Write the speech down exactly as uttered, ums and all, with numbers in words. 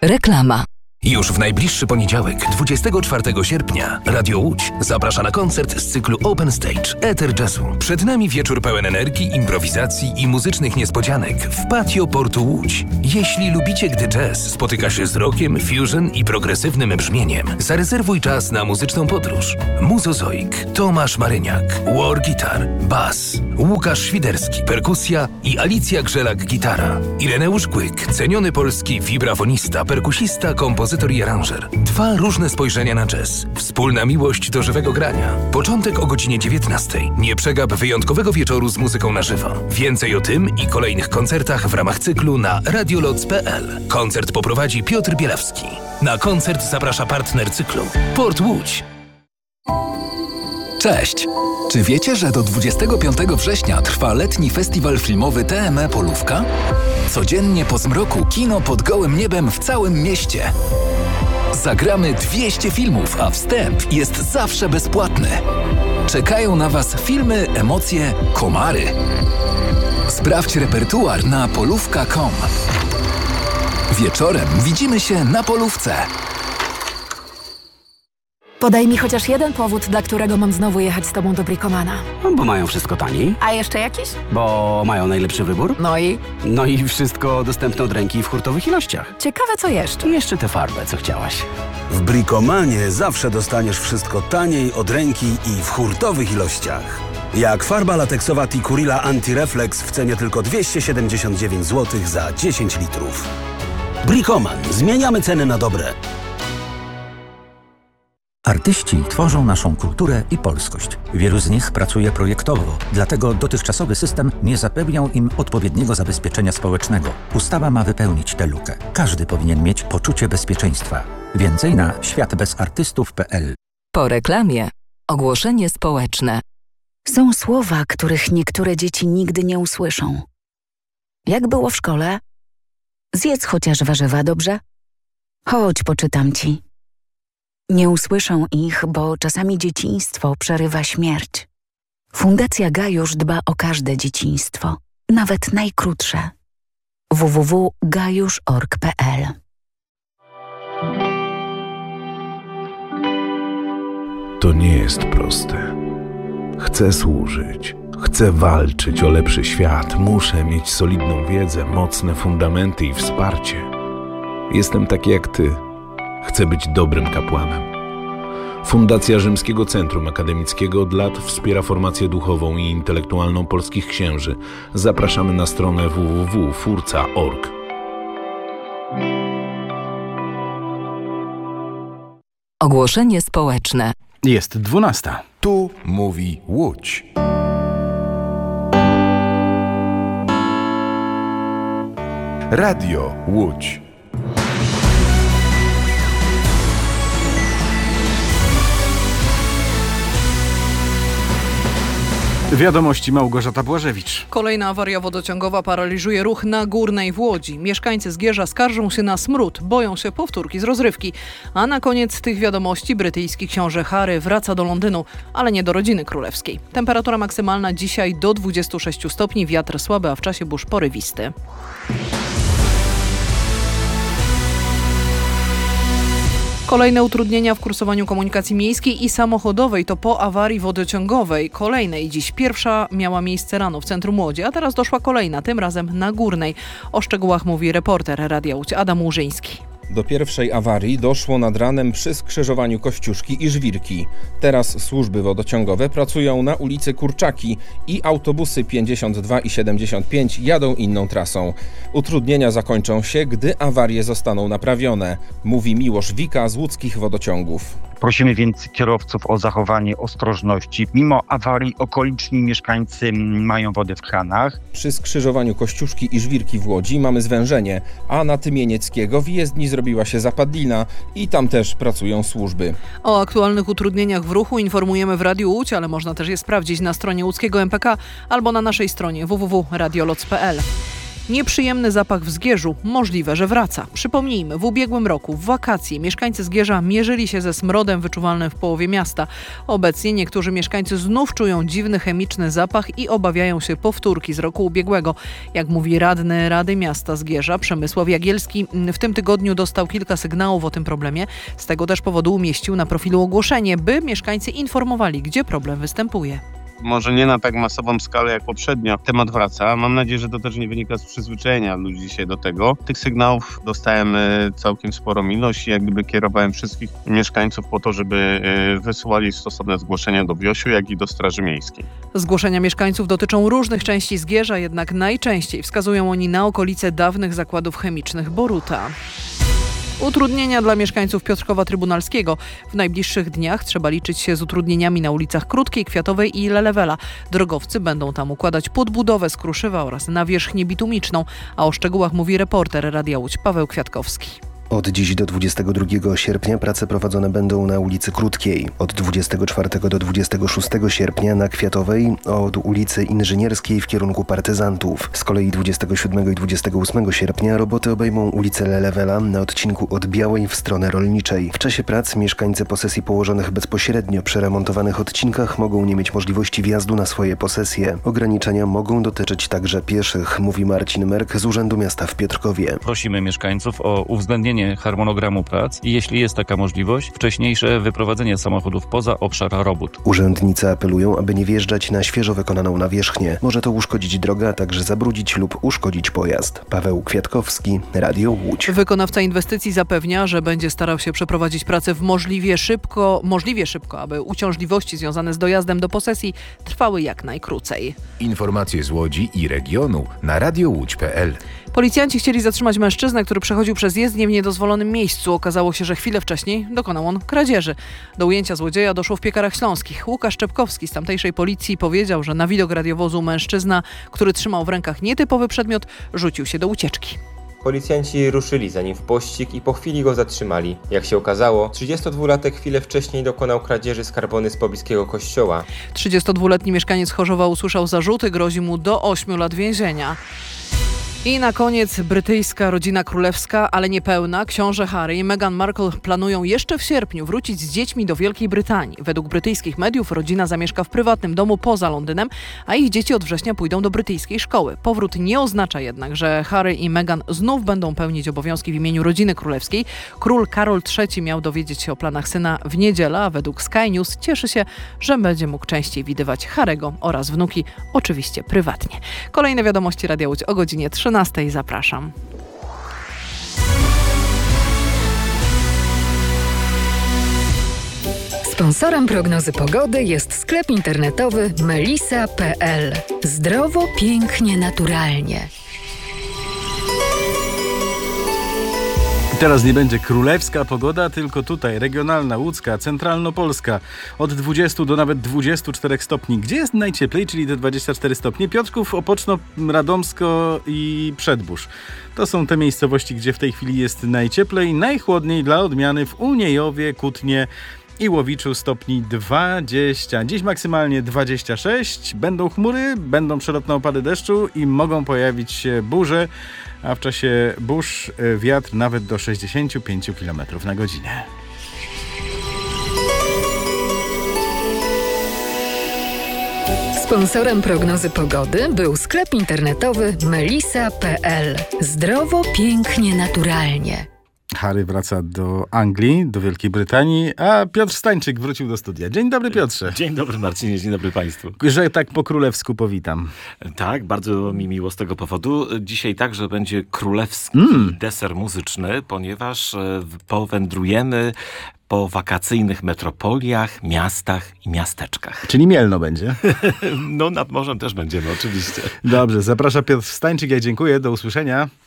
Reklama. Już w najbliższy poniedziałek, dwudziestego czwartego sierpnia, Radio Łódź zaprasza na koncert z cyklu Open Stage Eter Jazzu. Przed nami wieczór pełen energii, improwizacji i muzycznych niespodzianek w patio Portu Łódź. Jeśli lubicie, gdy jazz spotyka się z rockiem, fusion i progresywnym brzmieniem, zarezerwuj czas na muzyczną podróż. Muzozoik, Tomasz Maryniak, War Guitar, Bass, Łukasz Świderski, perkusja i Alicja Grzelak, gitara. Ireneusz Kłyk, ceniony polski wibrafonista, perkusista, kompozytor i aranżer. Dwa różne spojrzenia na jazz. Wspólna miłość do żywego grania. Początek o godzinie dziewiętnastej. Nie przegap wyjątkowego wieczoru z muzyką na żywo. Więcej o tym i kolejnych koncertach w ramach cyklu na radioloc kropka p l. Koncert poprowadzi Piotr Bielawski. Na koncert zaprasza partner cyklu Port Łódź. Cześć! Czy wiecie, że do dwudziestego piątego września trwa letni festiwal filmowy T M E Polówka? Codziennie po zmroku kino pod gołym niebem w całym mieście. Zagramy dwieście filmów, a wstęp jest zawsze bezpłatny. Czekają na Was filmy, emocje, komary. Sprawdź repertuar na polówka kropka com. Wieczorem widzimy się na polówce. Podaj mi chociaż jeden powód, dla którego mam znowu jechać z tobą do Bricomana. No, bo mają wszystko taniej. A jeszcze jakiś? Bo mają najlepszy wybór. No i? No i wszystko dostępne od ręki w hurtowych ilościach. Ciekawe co jeszcze. I jeszcze tę farbę, co chciałaś. W Bricomanie zawsze dostaniesz wszystko taniej, od ręki i w hurtowych ilościach. Jak farba lateksowa Tikurila Anti-Reflex w cenie tylko dwieście siedemdziesiąt dziewięć złotych za dziesięć litrów. Bricoman. Zmieniamy ceny na dobre. Artyści tworzą naszą kulturę i polskość. Wielu z nich pracuje projektowo, dlatego dotychczasowy system nie zapewniał im odpowiedniego zabezpieczenia społecznego. Ustawa ma wypełnić tę lukę. Każdy powinien mieć poczucie bezpieczeństwa. Więcej na świat bez artystów kropka p l. Po reklamie ogłoszenie społeczne. Są słowa, których niektóre dzieci nigdy nie usłyszą. Jak było w szkole? Zjedz chociaż warzywa, dobrze? Chodź, poczytam ci. Nie usłyszą ich, bo czasami dzieciństwo przerywa śmierć. Fundacja Gajusz dba o każde dzieciństwo, nawet najkrótsze. w w w kropka gajusz kropka org kropka p l. To nie jest proste. Chcę służyć, chcę walczyć o lepszy świat, muszę mieć solidną wiedzę, mocne fundamenty i wsparcie. Jestem taki jak ty. Chcę być dobrym kapłanem. Fundacja Rzymskiego Centrum Akademickiego od lat wspiera formację duchową i intelektualną polskich księży. Zapraszamy na stronę w w w kropka furca kropka org. Ogłoszenie społeczne. Jest dwunasta. Tu mówi Łódź. Radio Łódź. Wiadomości Małgorzata Błażewicz. Kolejna awaria wodociągowa paraliżuje ruch na Górnej w Łodzi. Mieszkańcy Zgierza skarżą się na smród, boją się powtórki z rozrywki. A na koniec tych wiadomości brytyjski książę Harry wraca do Londynu, ale nie do rodziny królewskiej. Temperatura maksymalna dzisiaj do dwudziestu sześciu stopni, wiatr słaby, a w czasie burz porywisty. Kolejne utrudnienia w kursowaniu komunikacji miejskiej i samochodowej to po awarii wodociągowej. Kolejnej dziś. Pierwsza miała miejsce rano w centrum Łodzi, a teraz doszła kolejna, tym razem na Górnej. O szczegółach mówi reporter Radia Łódź Adam Łużyński. Do pierwszej awarii doszło nad ranem przy skrzyżowaniu Kościuszki i Żwirki. Teraz służby wodociągowe pracują na ulicy Kurczaki i autobusy pięćdziesiąt dwa i siedemdziesiąt pięć jadą inną trasą. Utrudnienia zakończą się, gdy awarie zostaną naprawione, mówi Miłosz Wika z łódzkich wodociągów. Prosimy więc kierowców o zachowanie ostrożności. Mimo awarii okoliczni mieszkańcy mają wodę w kranach. Przy skrzyżowaniu Kościuszki i Żwirki w Łodzi mamy zwężenie, a na Tymienieckiego w jezdni zrobiła się zapadlina i tam też pracują służby. O aktualnych utrudnieniach w ruchu informujemy w Radiu Łódź, ale można też je sprawdzić na stronie łódzkiego M P K albo na naszej stronie w w w kropka radioloc kropka p l. Nieprzyjemny zapach w Zgierzu możliwe, że wraca. Przypomnijmy, w ubiegłym roku w wakacje mieszkańcy Zgierza mierzyli się ze smrodem wyczuwalnym w połowie miasta. Obecnie niektórzy mieszkańcy znów czują dziwny chemiczny zapach i obawiają się powtórki z roku ubiegłego. Jak mówi radny Rady Miasta Zgierza Przemysław Jagielski, w tym tygodniu dostał kilka sygnałów o tym problemie. Z tego też powodu umieścił na profilu ogłoszenie, by mieszkańcy informowali, gdzie problem występuje. Może nie na tak masową skalę jak poprzednio. Temat wraca. Mam nadzieję, że to też nie wynika z przyzwyczajenia ludzi dzisiaj do tego. Tych sygnałów dostałem całkiem sporą ilość i jak gdyby kierowałem wszystkich mieszkańców po to, żeby wysyłali stosowne zgłoszenia do W I O S-u, jak i do Straży Miejskiej. Zgłoszenia mieszkańców dotyczą różnych części Zgierza, jednak najczęściej wskazują oni na okolice dawnych zakładów chemicznych Boruta. Utrudnienia dla mieszkańców Piotrkowa Trybunalskiego. W najbliższych dniach trzeba liczyć się z utrudnieniami na ulicach Krótkiej, Kwiatowej i Lelewela. Drogowcy będą tam układać podbudowę z kruszywa oraz nawierzchnię bitumiczną, a o szczegółach mówi reporter Radia Łódź Paweł Kwiatkowski. Od dziś do dwudziestego drugiego sierpnia prace prowadzone będą na ulicy Krótkiej. Od dwudziestego czwartego do dwudziestego szóstego sierpnia na Kwiatowej, od ulicy Inżynierskiej w kierunku Partyzantów. Z kolei dwudziestego siódmego i dwudziestego ósmego sierpnia roboty obejmą ulicę Lelewela na odcinku od Białej w stronę Rolniczej. W czasie prac mieszkańcy posesji położonych bezpośrednio przy remontowanych odcinkach mogą nie mieć możliwości wjazdu na swoje posesje. Ograniczenia mogą dotyczyć także pieszych, mówi Marcin Merk z Urzędu Miasta w Piotrkowie. Prosimy mieszkańców o uwzględnienie harmonogramu prac i jeśli jest taka możliwość, wcześniejsze wyprowadzenie samochodów poza obszar robót. Urzędnicy apelują, aby nie wjeżdżać na świeżo wykonaną nawierzchnię. Może to uszkodzić drogę, a także zabrudzić lub uszkodzić pojazd. Paweł Kwiatkowski, Radio Łódź. Wykonawca inwestycji zapewnia, że będzie starał się przeprowadzić pracę w możliwie szybko, możliwie szybko, aby uciążliwości związane z dojazdem do posesji trwały jak najkrócej. Informacje z Łodzi i regionu na radio łódź kropka p l. Policjanci chcieli zatrzymać mężczyznę, który przechodził przez jezdnię w niedozwolonym miejscu. Okazało się, że chwilę wcześniej dokonał on kradzieży. Do ujęcia złodzieja doszło w Piekarach Śląskich. Łukasz Czepkowski z tamtejszej policji powiedział, że na widok radiowozu mężczyzna, który trzymał w rękach nietypowy przedmiot, rzucił się do ucieczki. Policjanci ruszyli za nim w pościg i po chwili go zatrzymali. Jak się okazało, trzydziestodwulatek chwilę wcześniej dokonał kradzieży skarbony z pobliskiego kościoła. trzydziestodwuletni mieszkaniec Chorzowa usłyszał zarzuty, grozi mu do ośmiu lat więzienia. I na koniec brytyjska rodzina królewska, ale niepełna. Książę Harry i Meghan Markle planują jeszcze w sierpniu wrócić z dziećmi do Wielkiej Brytanii. Według brytyjskich mediów rodzina zamieszka w prywatnym domu poza Londynem, a ich dzieci od września pójdą do brytyjskiej szkoły. Powrót nie oznacza jednak, że Harry i Meghan znów będą pełnić obowiązki w imieniu rodziny królewskiej. Król Karol trzeci miał dowiedzieć się o planach syna w niedzielę, a według Sky News cieszy się, że będzie mógł częściej widywać Harry'ego oraz wnuki, oczywiście prywatnie. Kolejne wiadomości Radia Łódź o godzinie trzynastej. Zapraszam. Sponsorem prognozy pogody jest sklep internetowy melisa kropka p l. Zdrowo, pięknie, naturalnie. Teraz nie będzie królewska pogoda, tylko tutaj regionalna, łódzka, centralnopolska. Od dwudziestu do nawet dwudziestu czterech stopni. Gdzie jest najcieplej, czyli te dwadzieścia cztery stopnie? Piotrków, Opoczno, Radomsko i Przedbórz. To są te miejscowości, gdzie w tej chwili jest najcieplej. Najchłodniej dla odmiany w Uniejowie, Kutnie i Łowiczu stopni dwadzieścia. Dziś maksymalnie dwadzieścia sześć. Będą chmury, będą przelotne opady deszczu i mogą pojawić się burze, a w czasie burz wiatr nawet do sześćdziesiąt pięć kilometrów na godzinę. Sponsorem prognozy pogody był sklep internetowy melisa kropka p l. Zdrowo, pięknie, naturalnie. Harry wraca do Anglii, do Wielkiej Brytanii, a Piotr Stańczyk wrócił do studia. Dzień dobry, Piotrze. Dzień dobry, Marcinie, dzień dobry Państwu. Że tak po królewsku powitam. Tak, bardzo mi miło z tego powodu. Dzisiaj także będzie królewski Mm. deser muzyczny, ponieważ e, powędrujemy po wakacyjnych metropoliach, miastach i miasteczkach. Czyli Mielno będzie. No nad morzem też będziemy, oczywiście. Dobrze, zaprasza Piotr Stańczyk, ja dziękuję, do usłyszenia.